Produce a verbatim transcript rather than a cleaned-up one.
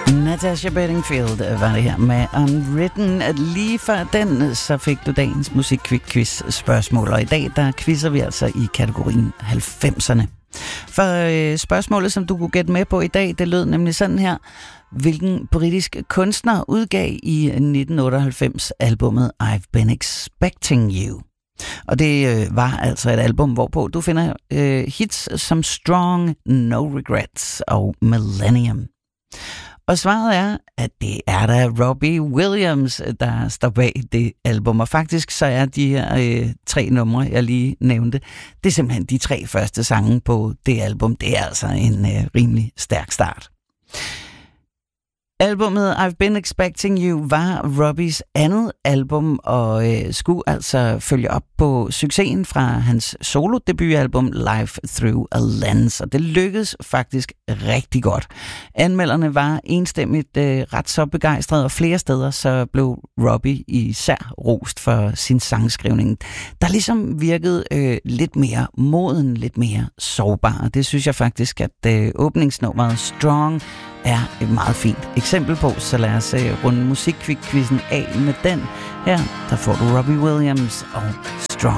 Natasha Bedingfield var det her med Unwritten. Lige før den, så fik du dagens musik-quiz spørgsmål, og i dag, der quizzer vi altså i kategorien halvfemserne. For øh, spørgsmålet, som du kunne gætte med på i dag, det lød nemlig sådan her. Hvilken britisk kunstner udgav i nitten otteoghalvfems albumet I've Been Expecting You? Og det øh, var altså et album, hvorpå du finder øh, hits som Strong, No Regrets og Millennium. Og svaret er, at det er da Robbie Williams, der står bag det album. Og faktisk så er de her øh, tre numre, jeg lige nævnte, det er simpelthen de tre første sange på det album. Det er altså en øh, rimelig stærk start. Albumet I've Been Expecting You var Robbies andet album, og øh, skulle altså følge op på succesen fra hans solo-debutalbum Life Through a Lens, og det lykkedes faktisk rigtig godt. Anmelderne var enstemmigt øh, ret så begejstrede, og flere steder så blev Robbie især rost for sin sangskrivning, der ligesom virkede øh, lidt mere moden, lidt mere sårbar. Det synes jeg faktisk, at øh, åbningsnummeret Strong er et meget fint eksempel på, så lad os uh, runde musikquizzen af med den. Her, der får du Robbie Williams og Strong.